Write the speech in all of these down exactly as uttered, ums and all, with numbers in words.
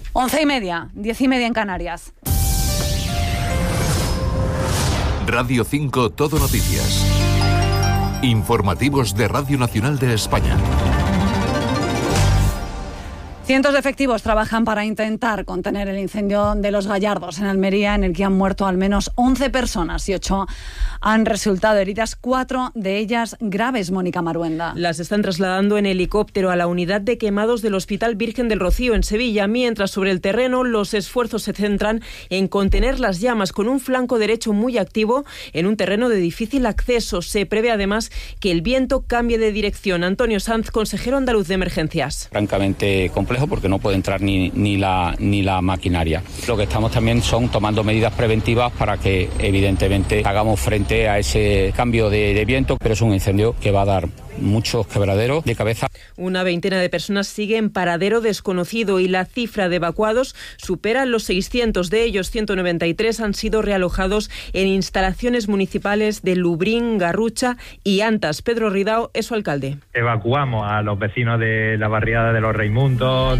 Once y media, diez y media en Canarias. Radio cinco Todo Noticias. Informativos de Radio Nacional de España. Cientos de efectivos trabajan para intentar contener el incendio de Los Gallardos en Almería, en el que han muerto al menos once personas y ocho han resultado heridas, cuatro de ellas graves, Mónica Maruenda. Las están trasladando en helicóptero a la unidad de quemados del Hospital Virgen del Rocío en Sevilla, mientras sobre el terreno los esfuerzos se centran en contener las llamas con un flanco derecho muy activo en un terreno de difícil acceso. Se prevé además que el viento cambie de dirección. Antonio Sanz, consejero andaluz de emergencias. Francamente complejo, porque no puede entrar ni, ni, la, ni la maquinaria. Lo que estamos también son tomando medidas preventivas para que evidentemente hagamos frente a ese cambio de, de viento, pero es un incendio que va a dar muchos quebraderos de cabeza. Una veintena de personas sigue en paradero desconocido y la cifra de evacuados supera los seiscientos. De ellos, ciento noventa y tres han sido realojados en instalaciones municipales de Lubrín, Garrucha y Antas. Pedro Ridao es su alcalde. Evacuamos a los vecinos de la barriada de los Raimundos,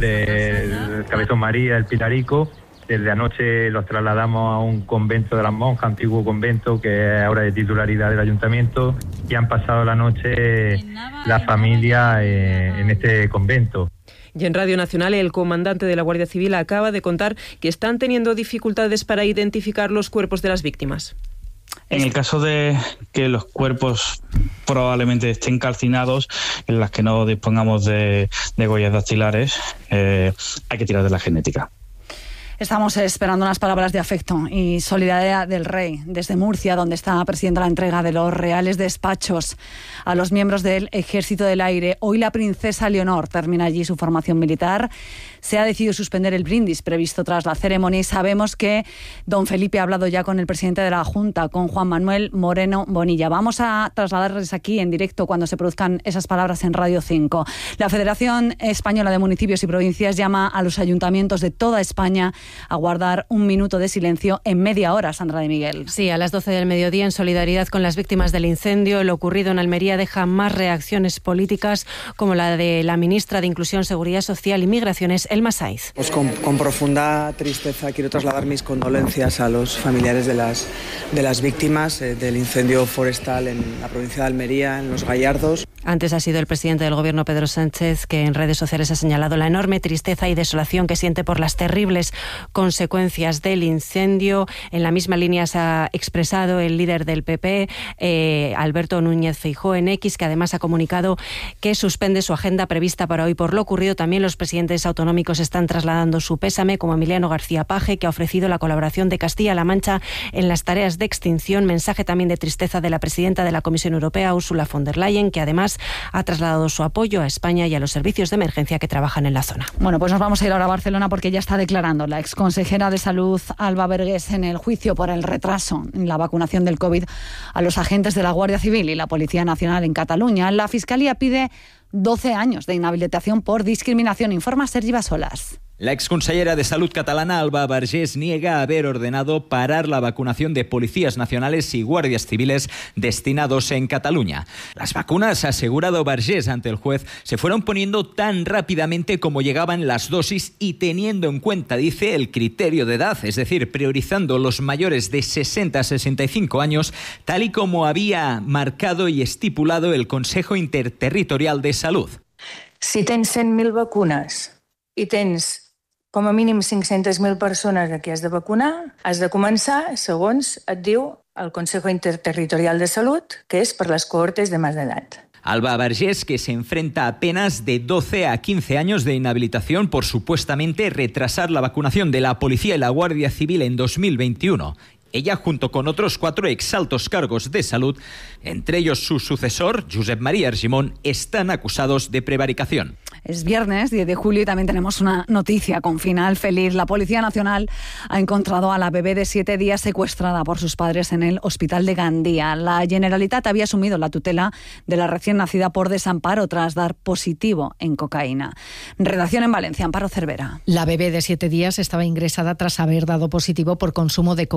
del Cabezón María, el Pilarico. Desde anoche los trasladamos a un convento de las monjas, antiguo convento, que es ahora de titularidad del ayuntamiento, y han pasado la noche la familia eh, en este convento. Y en Radio Nacional, el comandante de la Guardia Civil acaba de contar que están teniendo dificultades para identificar los cuerpos de las víctimas. En el caso de que los cuerpos probablemente estén calcinados, en las que no dispongamos de, de huellas dactilares, eh, hay que tirar de la genética. Estamos esperando unas palabras de afecto y solidaridad del rey desde Murcia, donde está presidiendo la entrega de los reales despachos a los miembros del Ejército del Aire. Hoy la princesa Leonor termina allí su formación militar. Se ha decidido suspender el brindis previsto tras la ceremonia y sabemos que don Felipe ha hablado ya con el presidente de la Junta, con Juan Manuel Moreno Bonilla. Vamos a trasladarles aquí en directo cuando se produzcan esas palabras en Radio cinco. La Federación Española de Municipios y Provincias llama a los ayuntamientos de toda España a guardar un minuto de silencio en media hora, Sandra de Miguel. Sí, a las doce del mediodía, en solidaridad con las víctimas del incendio. Lo ocurrido en Almería deja más reacciones políticas, como la de la ministra de Inclusión, Seguridad Social y Migraciones, Elma Saiz. Pues con, con profunda tristeza quiero trasladar mis condolencias a los familiares de las, de las víctimas eh, del incendio forestal en la provincia de Almería, en Los Gallardos. Antes ha sido el presidente del Gobierno, Pedro Sánchez, que en redes sociales ha señalado la enorme tristeza y desolación que siente por las terribles consecuencias del incendio. En la misma línea se ha expresado el líder del P P, eh, Alberto Núñez Feijóo, en X, que además ha comunicado que suspende su agenda prevista para hoy por lo ocurrido. También los presidentes autonómicos están trasladando su pésame, como Emiliano García Paje, que ha ofrecido la colaboración de Castilla-La Mancha en las tareas de extinción. Mensaje también de tristeza de la presidenta de la Comisión Europea, Ursula von der Leyen, que además ha trasladado su apoyo a España y a los servicios de emergencia que trabajan en la zona. Bueno, pues nos vamos a ir ahora a Barcelona porque ya está declarando la exconsejera de Salud, Alba Vergés, en el juicio por el retraso en la vacunación del COVID a los agentes de la Guardia Civil y la Policía Nacional en Cataluña. La Fiscalía pide doce años de inhabilitación por discriminación, informa Sergi Basolas. La exconsellera de Salud catalana, Alba Vergés, niega haber ordenado parar la vacunación de policías nacionales y guardias civiles destinados en Cataluña. Las vacunas, ha asegurado Vergés ante el juez, se fueron poniendo tan rápidamente como llegaban las dosis y teniendo en cuenta, dice, el criterio de edad, es decir, priorizando los mayores de sesenta a sesenta y cinco años, tal y como había marcado y estipulado el Consejo Interterritorial de Salud. Si tens cent mil vacunes i tens com a mínim cinc-centes mil persones a qui has de vacunar, has de començar, segons et diu el Consejo Interterritorial de Salud, que és per les cohortes de més edat. Alba Vergés, que se enfrenta a penas de doce a quince años de inhabilitación por supuestamente retrasar la vacunación de la Policía y la Guardia Civil en dos mil veintiuno. Ella, junto con otros cuatro exaltos cargos de salud, entre ellos su sucesor, Josep María Argimon, están acusados de prevaricación. Es viernes, diez de julio, y también tenemos una noticia con final feliz. La Policía Nacional ha encontrado a la bebé de siete días secuestrada por sus padres en el Hospital de Gandía. La Generalitat había asumido la tutela de la recién nacida por desamparo tras dar positivo en cocaína. Redacción en Valencia, Amparo Cervera. La bebé de siete días estaba ingresada tras haber dado positivo por consumo de cocaína.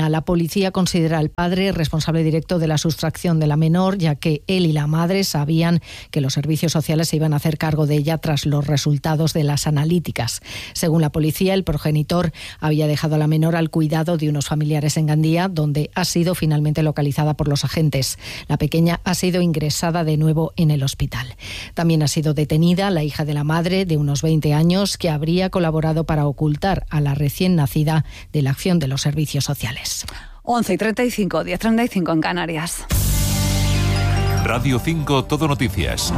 Marina. La policía considera al padre responsable directo de la sustracción de la menor, ya que él y la madre sabían que los servicios sociales se iban a hacer cargo de ella tras los resultados de las analíticas. Según la policía, el progenitor había dejado a la menor al cuidado de unos familiares en Gandía, donde ha sido finalmente localizada por los agentes. La pequeña ha sido ingresada de nuevo en el hospital. También ha sido detenida la hija de la madre, de unos veinte años, que habría colaborado para ocultar a la recién nacida de la acción de los servicios sociales. once y treinta y cinco, diez y treinta y cinco en Canarias. Radio cinco Todo Noticias.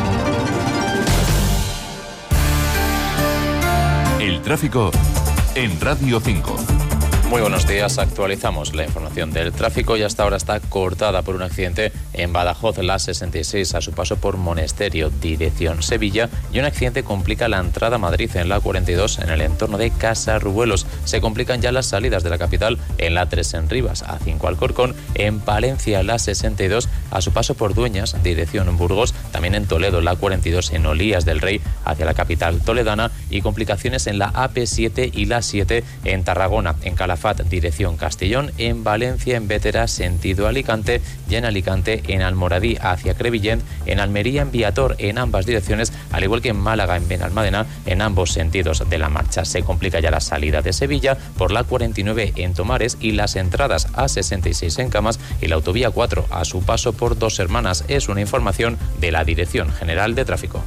El tráfico en Radio cinco. Muy buenos días, actualizamos la información del tráfico y hasta ahora está cortada por un accidente en Badajoz, la sesenta y seis a su paso por Monesterio, dirección Sevilla, y un accidente complica la entrada a Madrid en la cuarenta y dos en el entorno de Casarrubuelos. Se complican ya las salidas de la capital en la tres en Rivas, A cinco Alcorcón, en Palencia la sesenta y dos a su paso por Dueñas, dirección Burgos, también en Toledo la cuarenta y dos en Olías del Rey hacia la capital toledana, y complicaciones en la A P siete y la siete en Tarragona, en Calafate dirección Castellón, en Valencia en Bétera sentido Alicante, y en Alicante en Almoradí hacia Crevillent, en Almería en Viator en ambas direcciones, al igual que en Málaga en Benalmádena en ambos sentidos de la marcha. Se complica ya la salida de Sevilla por la cuarenta y nueve en Tomares y las entradas A sesenta y seis en Camas y la autovía cuatro a su paso por Dos Hermanas. Es una información de la Dirección General de Tráfico.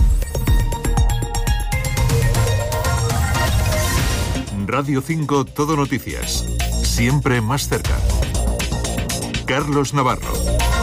Radio cinco Todo Noticias. Siempre más cerca. Carlos Navarro.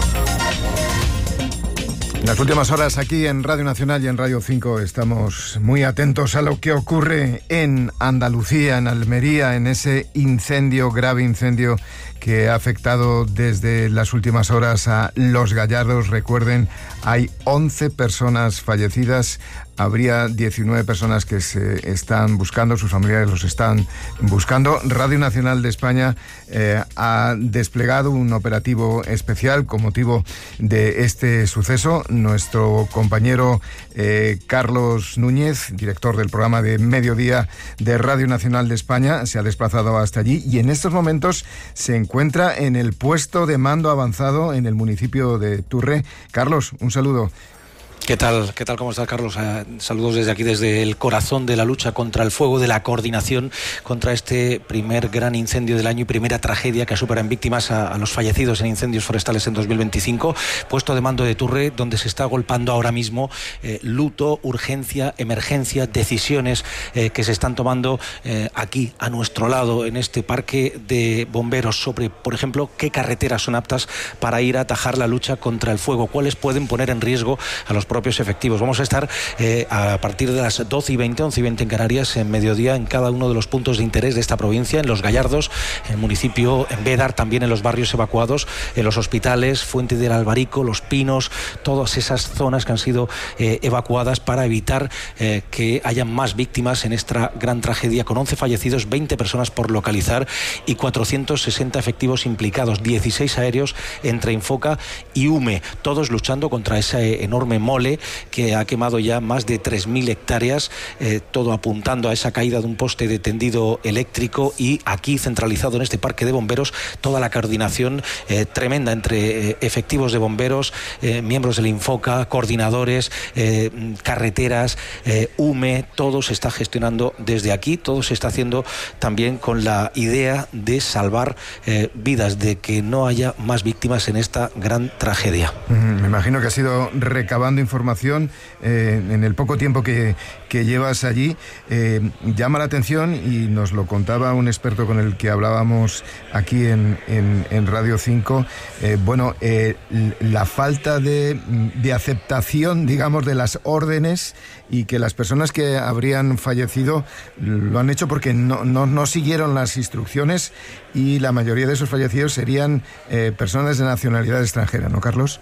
En las últimas horas aquí en Radio Nacional y en Radio cinco estamos muy atentos a lo que ocurre en Andalucía, en Almería, en ese incendio, grave incendio que ha afectado desde las últimas horas a Los Gallardos. Recuerden, hay once personas fallecidas. Habría diecinueve personas que se están buscando, sus familiares los están buscando. Radio Nacional de España eh, ha desplegado un operativo especial con motivo de este suceso. Nuestro compañero eh, Carlos Núñez, director del programa de Mediodía de Radio Nacional de España, se ha desplazado hasta allí y en estos momentos se encuentra en el puesto de mando avanzado en el municipio de Turre. Carlos, un saludo. ¿Qué tal? ¿Qué tal? ¿Cómo estás, Carlos? Eh, saludos desde aquí, desde el corazón de la lucha contra el fuego, de la coordinación contra este primer gran incendio del año y primera tragedia que supera en víctimas a, a los fallecidos en incendios forestales en dos mil veinticinco. Puesto de mando de Turre, donde se está agolpando ahora mismo eh, luto, urgencia, emergencia, decisiones eh, que se están tomando eh, aquí, a nuestro lado, en este parque de bomberos, sobre, por ejemplo, qué carreteras son aptas para ir a atajar la lucha contra el fuego, cuáles pueden poner en riesgo a los propios efectivos. Vamos a estar eh, a partir de las doce y veinte, once y veinte en Canarias, en mediodía, en cada uno de los puntos de interés de esta provincia, en Los Gallardos, en el municipio, en Bédar, también en los barrios evacuados, en los hospitales, Fuente del Albarico, Los Pinos, todas esas zonas que han sido eh, evacuadas para evitar eh, que haya más víctimas en esta gran tragedia, con once fallecidos, veinte personas por localizar y cuatrocientos sesenta efectivos implicados, dieciséis aéreos entre Infoca y UME, todos luchando contra ese enorme mole que ha quemado ya más de tres mil hectáreas, eh, todo apuntando a esa caída de un poste de tendido eléctrico, y aquí centralizado en este parque de bomberos toda la coordinación eh, tremenda entre eh, efectivos de bomberos, eh, miembros del Infoca, coordinadores, eh, carreteras, eh, UME, todo se está gestionando desde aquí, todo se está haciendo también con la idea de salvar eh, vidas, de que no haya más víctimas en esta gran tragedia. Me imagino que ha sido recabando información eh, en el poco tiempo que, que llevas allí. Eh, llama la atención, y nos lo contaba un experto con el que hablábamos aquí en, en, en Radio cinco, eh, bueno, eh, la falta de, de aceptación, digamos, de las órdenes, y que las personas que habrían fallecido lo han hecho porque no, no, no siguieron las instrucciones, y la mayoría de esos fallecidos serían eh, personas de nacionalidad extranjera, ¿no, Carlos?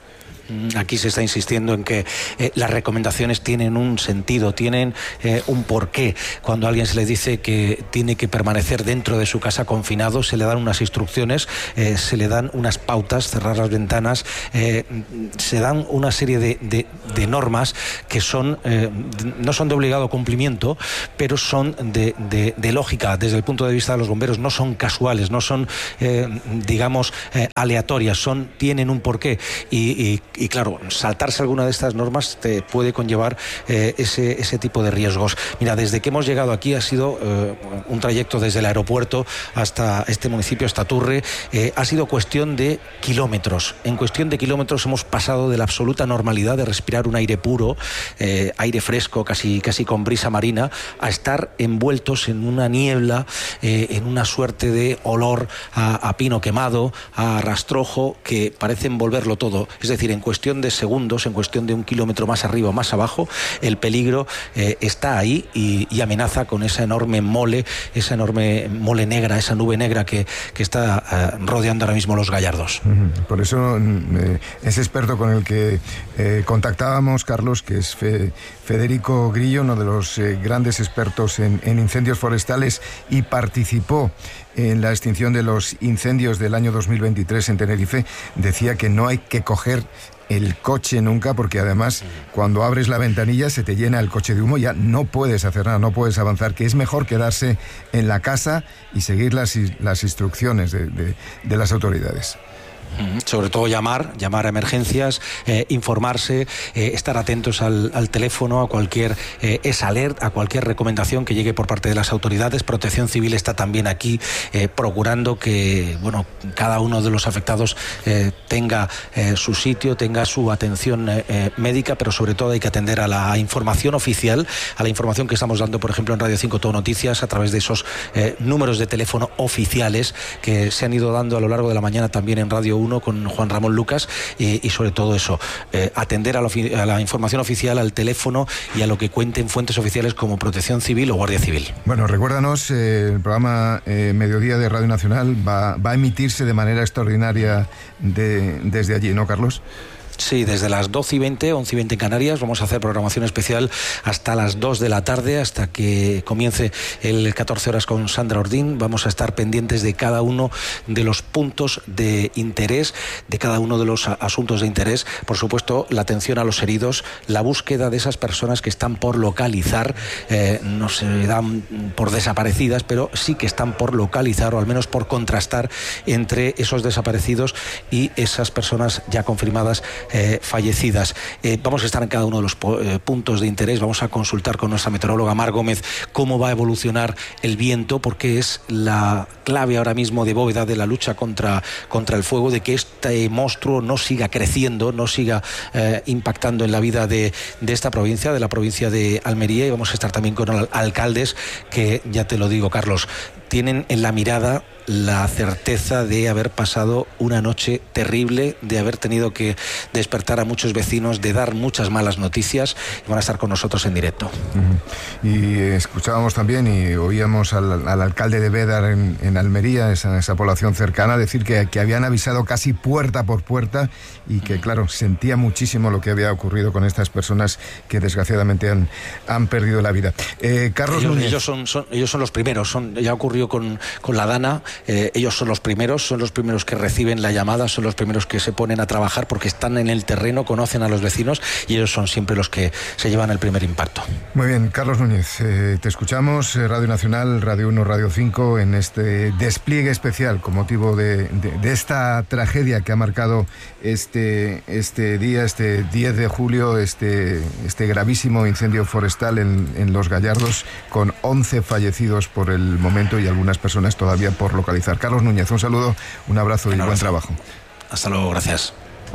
Aquí se está insistiendo en que eh, las recomendaciones tienen un sentido, tienen eh, un porqué. Cuando a alguien se le dice que tiene que permanecer dentro de su casa confinado, se le dan unas instrucciones, eh, se le dan unas pautas, cerrar las ventanas, eh, se dan una serie de, de, de normas que son eh, no son de obligado cumplimiento, pero son de, de, de lógica desde el punto de vista de los bomberos, no son casuales, no son eh, digamos eh, aleatorias, son, tienen un porqué y, y, y claro, saltarse alguna de estas normas te puede conllevar eh, ese, ese tipo de riesgos. Mira, desde que hemos llegado aquí ha sido eh, un trayecto desde el aeropuerto hasta este municipio, hasta Turre, eh, ha sido cuestión de kilómetros. En cuestión de kilómetros hemos pasado de la absoluta normalidad de respirar un aire puro, eh, aire fresco, casi, casi con brisa marina, a estar envueltos en una niebla, eh, en una suerte de olor a, a pino quemado, a rastrojo, que parece envolverlo todo. Es decir, en cuestión de segundos, en cuestión de un kilómetro más arriba o más abajo, el peligro eh, está ahí y, y amenaza con esa enorme mole, esa enorme mole negra, esa nube negra que, que está eh, rodeando ahora mismo los Gallardos. Por eso eh, ese experto con el que eh, contactábamos, Carlos, que es Fe, Federico Grillo, uno de los eh, grandes expertos en, en incendios forestales, y participó en la extinción de los incendios del año dos mil veintitrés en Tenerife, decía que no hay que coger el coche nunca, porque además cuando abres la ventanilla se te llena el coche de humo, ya no puedes hacer nada, no puedes avanzar, que es mejor quedarse en la casa y seguir las, las instrucciones de, de, de las autoridades. Sobre todo llamar, llamar a emergencias, eh, informarse, eh, estar atentos al, al teléfono, a cualquier eh, esa alert, a cualquier recomendación que llegue por parte de las autoridades. Protección Civil está también aquí eh, procurando que, bueno, cada uno de los afectados eh, tenga eh, su sitio, tenga su atención eh, eh, médica, pero sobre todo hay que atender a la información oficial, a la información que estamos dando, por ejemplo, en Radio cinco Todo Noticias, a través de esos eh, números de teléfono oficiales que se han ido dando a lo largo de la mañana también en Radio uno con Juan Ramón Lucas, y, y sobre todo eso, eh, atender a, lo, a la información oficial, al teléfono y a lo que cuenten fuentes oficiales como Protección Civil o Guardia Civil. Bueno, recuérdanos, eh, el programa eh, Mediodía de Radio Nacional va, va a emitirse de manera extraordinaria de, desde allí, ¿no, Carlos? Sí, desde las doce y veinte, once y veinte en Canarias, vamos a hacer programación especial hasta las dos de la tarde, hasta que comience el catorce horas con Sandra Ordín. Vamos a estar pendientes de cada uno de los puntos de interés, de cada uno de los asuntos de interés. Por supuesto, la atención a los heridos, la búsqueda de esas personas que están por localizar, eh, no se dan por desaparecidas, pero sí que están por localizar, o al menos por contrastar entre esos desaparecidos y esas personas ya confirmadas Eh, fallecidas. Eh, vamos a estar en cada uno de los eh, puntos de interés, vamos a consultar con nuestra meteoróloga Mar Gómez cómo va a evolucionar el viento, porque es la clave ahora mismo de bóveda de la lucha contra, contra el fuego, de que este monstruo no siga creciendo, no siga eh, impactando en la vida de, de esta provincia, de la provincia de Almería. Y vamos a estar también con al- alcaldes que, ya te lo digo, Carlos, tienen en la mirada la certeza de haber pasado una noche terrible, de haber tenido que despertar a muchos vecinos, de dar muchas malas noticias, y van a estar con nosotros en directo. Uh-huh. Y escuchábamos también y oíamos al, al alcalde de Bédar en, en Almería, esa, esa población cercana, decir que, que habían avisado casi puerta por puerta y que, claro, sentía muchísimo lo que había ocurrido con estas personas que desgraciadamente han, han perdido la vida. Eh, Carlos ellos, Núñez. Ellos son, son, ellos son los primeros, son, ya ocurrió con, con la Dana. Eh, ellos son los primeros, son los primeros que reciben la llamada, son los primeros que se ponen a trabajar porque están en el terreno, conocen a los vecinos, y ellos son siempre los que se llevan el primer impacto. Muy bien, Carlos Núñez, eh, te escuchamos, eh, Radio Nacional, Radio uno, Radio cinco, en este despliegue especial con motivo de, de, de esta tragedia que ha marcado este, este día, este diez de julio, este, este gravísimo incendio forestal en, en Los Gallardos, con once fallecidos por el momento y algunas personas todavía por localizar. Carlos Núñez, un saludo, un abrazo y un buen trabajo. Hasta luego, gracias.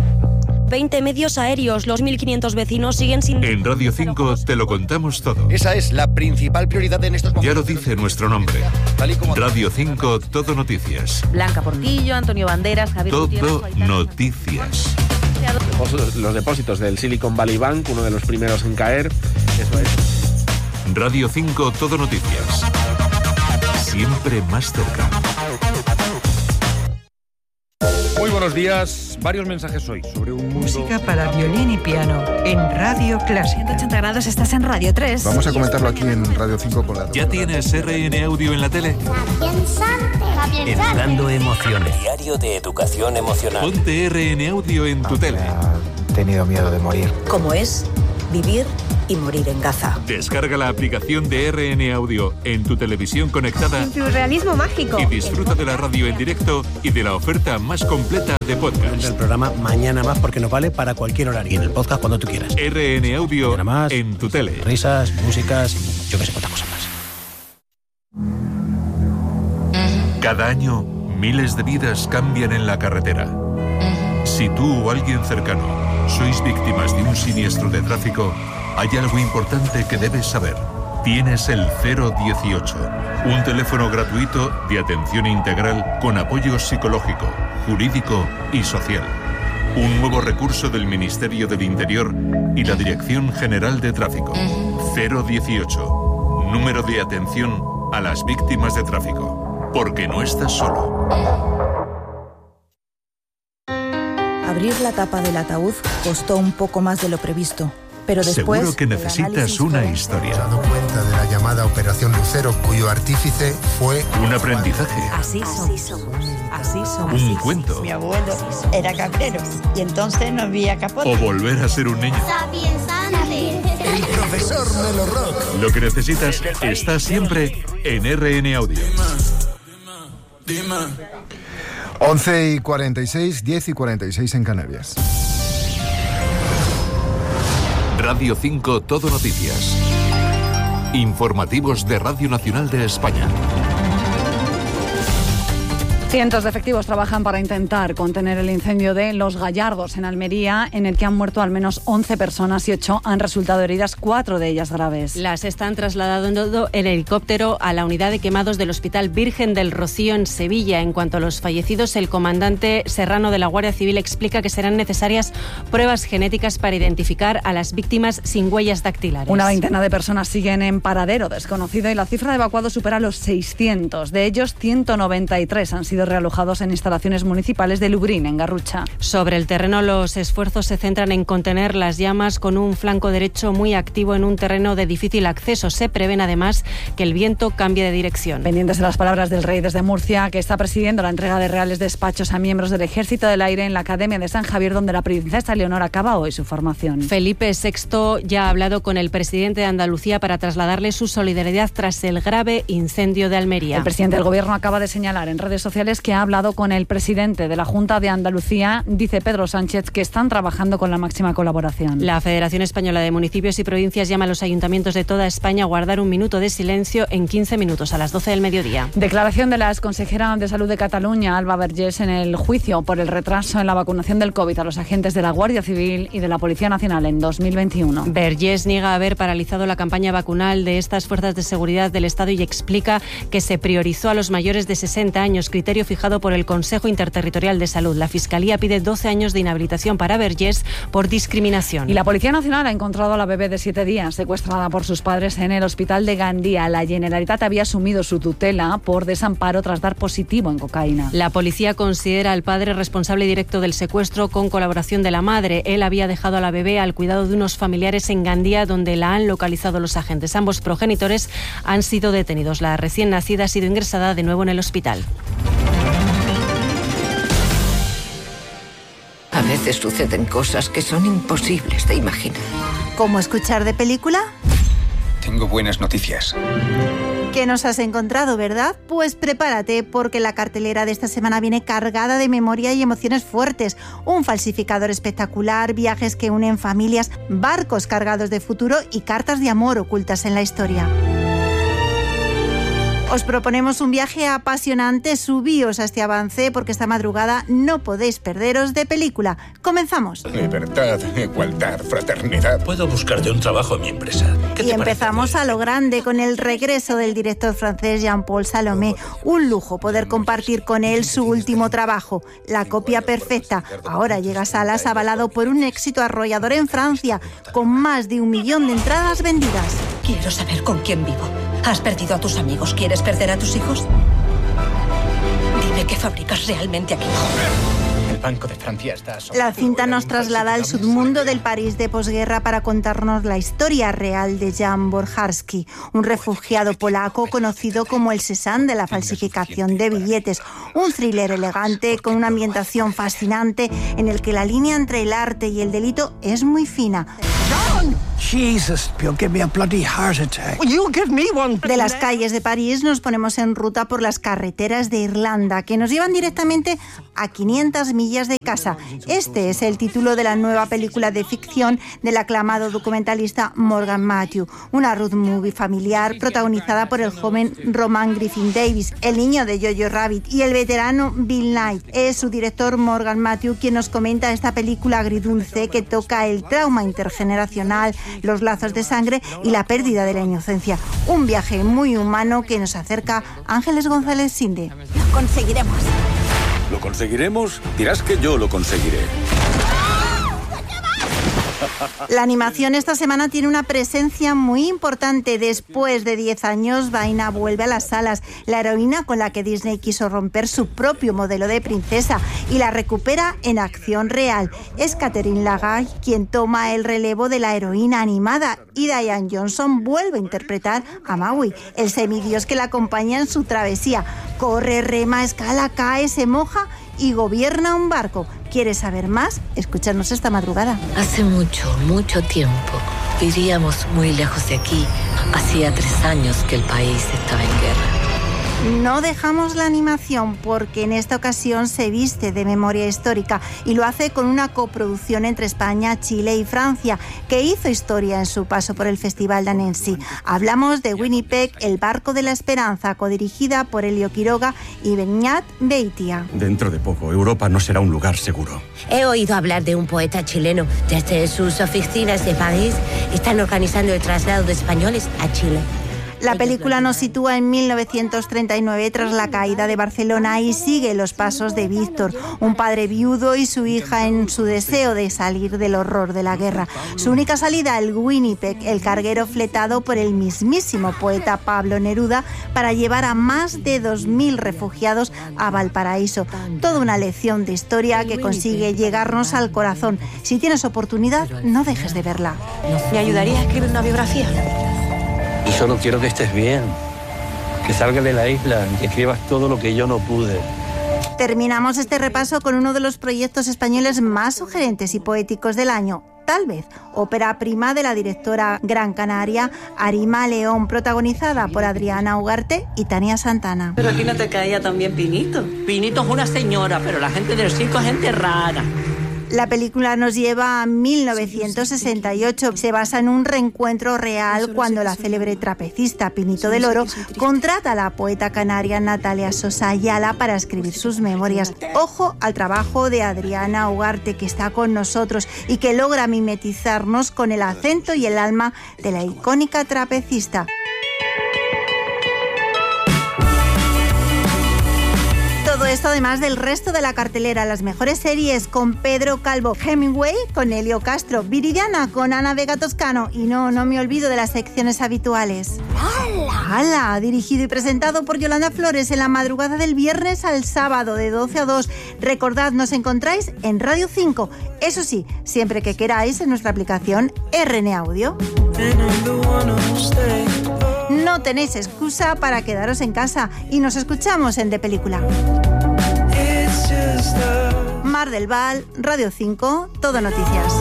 veinte medios aéreos, los mil quinientos vecinos siguen sin... En Radio cinco te lo contamos todo. Esa es la principal prioridad en estos momentos. Ya lo dice nuestro nombre. Radio cinco Todo Noticias. Blanca Portillo, Antonio Banderas, Javier Todo Noticias. Los depósitos del Silicon Valley Bank, uno de los primeros en caer. Eso es. Radio cinco Todo Noticias. Siempre más cerca. Muy buenos días. Varios mensajes hoy sobre un mundo... Música para violín y piano en Radio Clásica. ciento ochenta grados, estás en Radio tres. Vamos a comentarlo aquí en Radio cinco con la... ¿Ya tienes R N Audio en la tele? Educando emociones. Diario de educación emocional. Ponte R N Audio en tu tele. He tenido miedo de morir. ¿Cómo es vivir y morir en Gaza? Descarga la aplicación de R N Audio en tu televisión conectada. Surrealismo mágico. Y disfruta de la radio en directo y de la oferta más completa de podcast. El programa Mañana Más porque nos vale para cualquier horario. Y en el podcast cuando tú quieras. R N Audio más, en tu tele. Risas, músicas, yo que sé cuántas cosas más. Cada año, miles de vidas cambian en la carretera. Si tú o alguien cercano sois víctimas de un siniestro de tráfico, hay algo importante que debes saber. Tienes el cero dieciocho, un teléfono gratuito de atención integral con apoyo psicológico, jurídico y social. Un nuevo recurso del Ministerio del Interior y la Dirección General de Tráfico. cero dieciocho, número de atención a las víctimas de tráfico. Porque no estás solo. Abrir la tapa del ataúd costó un poco más de lo previsto, pero después... Seguro que necesitas una historia. He dado cuenta de la llamada Operación Lucero, cuyo artífice fue... Un aprendizaje. Así somos. Así somos. Un cuento. Mi abuelo era cabrero y entonces no había capote. O volver a ser un niño. El profesor Melo Rock. Lo que necesitas está siempre en R N Audio. once y cuarenta y seis, diez y cuarenta y seis en Canarias. Radio cinco Todo Noticias. Informativos de Radio Nacional de España. Cientos de efectivos trabajan para intentar contener el incendio de Los Gallardos en Almería, en el que han muerto al menos once personas y ocho han resultado heridas, cuatro de ellas graves. Las están trasladando en helicóptero a la unidad de quemados del Hospital Virgen del Rocío en Sevilla. En cuanto a los fallecidos, el comandante serrano de la Guardia Civil explica que serán necesarias pruebas genéticas para identificar a las víctimas sin huellas dactilares. Una veintena de personas siguen en paradero desconocido y la cifra de evacuados supera los seiscientos. De ellos, ciento noventa y tres han sido realojados en instalaciones municipales de Lubrín, en Garrucha. Sobre el terreno, los esfuerzos se centran en contener las llamas con un flanco derecho muy activo en un terreno de difícil acceso. Se prevén además que el viento cambie de dirección. Pendientes de las palabras del rey desde Murcia, que está presidiendo la entrega de reales despachos a miembros del Ejército del Aire en la Academia de San Javier, donde la princesa Leonor acaba hoy su formación. Felipe sexto ya ha hablado con el presidente de Andalucía para trasladarle su solidaridad tras el grave incendio de Almería. El presidente del Gobierno acaba de señalar en redes sociales que ha hablado con el presidente de la Junta de Andalucía, dice Pedro Sánchez, que están trabajando con la máxima colaboración. La Federación Española de Municipios y Provincias llama a los ayuntamientos de toda España a guardar un minuto de silencio en quince minutos, a las doce del mediodía. Declaración de la exconsejera de Salud de Cataluña, Alba Vergés, en el juicio por el retraso en la vacunación del COVID a los agentes de la Guardia Civil y de la Policía Nacional en dos mil veintiuno. Vergés niega haber paralizado la campaña vacunal de estas fuerzas de seguridad del Estado y explica que se priorizó a los mayores de sesenta años, criterio fijado por el Consejo Interterritorial de Salud. La Fiscalía pide doce años de inhabilitación para Vergés por discriminación. Y la Policía Nacional ha encontrado a la bebé de siete días secuestrada por sus padres en el hospital de Gandía. La Generalitat había asumido su tutela por desamparo tras dar positivo en cocaína. La policía considera al padre responsable directo del secuestro con colaboración de la madre. Él había dejado a la bebé al cuidado de unos familiares en Gandía, donde la han localizado los agentes. Ambos progenitores han sido detenidos. La recién nacida ha sido ingresada de nuevo en el hospital. A veces suceden cosas que son imposibles de imaginar. ¿Cómo escuchar de película? Tengo buenas noticias. ¿Qué nos has encontrado, verdad? Pues prepárate, porque la cartelera de esta semana viene cargada de memoria y emociones fuertes. Un falsificador espectacular, viajes que unen familias, barcos cargados de futuro y cartas de amor ocultas en la historia. Os proponemos un viaje apasionante, subíos a este avance porque esta madrugada no podéis perderos de película. ¡Comenzamos! Libertad, igualdad, fraternidad. Puedo buscarte un trabajo en mi empresa. Y empezamos a lo grande con el regreso del director francés Jean-Paul Salomé. Un lujo poder compartir con él su último trabajo, La copia perfecta. Ahora llega a salas avalado por un éxito arrollador en Francia, con más de un millón de entradas vendidas. Quiero saber con quién vivo. ¿Has perdido a tus amigos? ¿Quieres perder a tus hijos? Dime qué fabricas realmente aquí. El Banco de Francia está... La cinta nos traslada al submundo del París de posguerra para contarnos la historia real de Jan Borcharski, un refugiado polaco conocido como el Cézanne de la falsificación de billetes. Un thriller elegante con una ambientación fascinante en el que la línea entre el arte y el delito es muy fina. John! Jesus, you'll give me a bloody heart attack. Well, you'll give me one. De las calles de París nos ponemos en ruta por las carreteras de Irlanda, que nos llevan directamente a quinientas millas de casa. Este es el título de la nueva película de ficción del aclamado documentalista Morgan Matthew, una road movie familiar protagonizada por el joven Roman Griffin Davis, el niño de Jojo Rabbit, y el veterano Bill Knight. Es su director Morgan Matthew quien nos comenta esta película agridulce que toca el trauma intergeneracional, los lazos de sangre y la pérdida de la inocencia. Un viaje muy humano que nos acerca a Ángeles González Sinde. Lo conseguiremos. ¿Lo conseguiremos? Dirás que yo lo conseguiré. La animación esta semana tiene una presencia muy importante. Después de diez años, Vaina vuelve a las salas. La heroína con la que Disney quiso romper su propio modelo de princesa y la recupera en acción real. Es Catherine Lagay quien toma el relevo de la heroína animada y Diane Johnson vuelve a interpretar a Maui, el semidios que la acompaña en su travesía. Corre, rema, escala, cae, se moja y gobierna un barco. ¿Quieres saber más? Escúchanos esta madrugada. Hace mucho, mucho tiempo vivíamos muy lejos de aquí. Hacía tres años que el país estaba en guerra. No dejamos la animación porque en esta ocasión se viste de memoria histórica y lo hace con una coproducción entre España, Chile y Francia que hizo historia en su paso por el Festival de Annecy. Hablamos de Winnipeg, el barco de la esperanza, codirigida por Elio Quiroga y Beñat Beitia. Dentro de poco, Europa no será un lugar seguro. He oído hablar de un poeta chileno. Desde sus oficinas de París están organizando el traslado de españoles a Chile. La película nos sitúa en mil novecientos treinta y nueve tras la caída de Barcelona y sigue los pasos de Víctor, un padre viudo y su hija en su deseo de salir del horror de la guerra. Su única salida, el Winnipeg, el carguero fletado por el mismísimo poeta Pablo Neruda para llevar a más de dos mil refugiados a Valparaíso. Toda una lección de historia que consigue llegarnos al corazón. Si tienes oportunidad, no dejes de verla. ¿Me ayudaría a escribir una biografía? Y solo quiero que estés bien, que salgas de la isla y que escribas todo lo que yo no pude. Terminamos este repaso con uno de los proyectos españoles más sugerentes y poéticos del año. Tal vez, ópera prima de la directora gran canaria Arima León, protagonizada por Adriana Ugarte y Tania Santana. Pero aquí no te caía también Pinito. Pinito es una señora, pero la gente del circo es gente rara. La película nos lleva a mil novecientos sesenta y ocho. Se basa en un reencuentro real cuando la célebre trapecista Pinito del Oro contrata a la poeta canaria Natalia Sosa Ayala para escribir sus memorias. Ojo al trabajo de Adriana Ugarte, que está con nosotros y que logra mimetizarnos con el acento y el alma de la icónica trapecista. Todo esto además del resto de la cartelera, las mejores series con Pedro Calvo, Hemingway con Helio Castro, Viridiana con Ana Vega Toscano y no, no me olvido de las secciones habituales. ¡Hala! ¡Hala! Dirigido y presentado por Yolanda Flores en la madrugada del viernes al sábado de doce a dos. Recordad, nos encontráis en Radio cinco. Eso sí, siempre que queráis en nuestra aplicación R N Audio. No tenéis excusa para quedaros en casa y nos escuchamos en De Película. Mar del Val, Radio cinco, Todo Noticias.